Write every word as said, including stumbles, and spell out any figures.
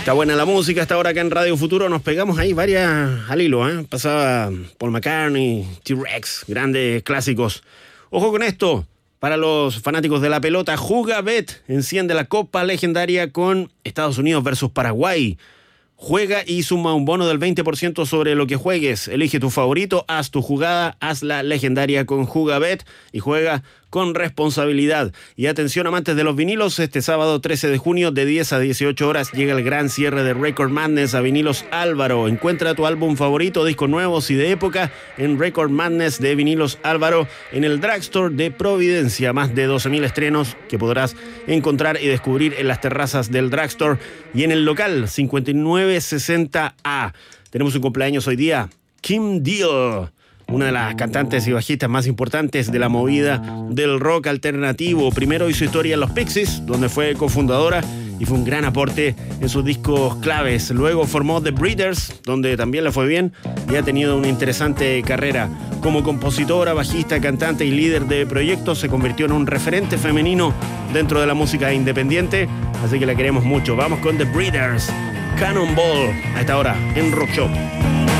Está buena la música hasta ahora acá en Radio Futuro. Nos pegamos ahí varias al hilo, ¿eh? Pasaba Paul McCartney, T-Rex, grandes clásicos. Ojo con esto, para los fanáticos de la pelota, Jugabet enciende la Copa Legendaria con Estados Unidos versus Paraguay. Juega y suma un bono del veinte por ciento sobre lo que juegues. Elige tu favorito, haz tu jugada, haz la legendaria con Jugabet y juega con responsabilidad. Y atención, amantes de los vinilos, este sábado trece de junio de diez a dieciocho horas llega el gran cierre de Record Madness a Vinilos Álvaro. Encuentra tu álbum favorito, discos nuevos y de época en Record Madness de Vinilos Álvaro en el Drugstore de Providencia. Más de doce mil estrenos que podrás encontrar y descubrir en las terrazas del Drugstore y en el local cincuenta y nueve sesenta A. Tenemos un cumpleaños hoy día, Kim Deal, una de las cantantes y bajistas más importantes de la movida del rock alternativo. Primero hizo historia en los Pixies, donde fue cofundadora y fue un gran aporte en sus discos claves. Luego formó The Breeders, donde también le fue bien y ha tenido una interesante carrera. Como compositora, bajista, cantante y líder de proyectos, se convirtió en un referente femenino dentro de la música independiente, así que la queremos mucho. Vamos con The Breeders, Cannonball, a esta hora en Rock Shop.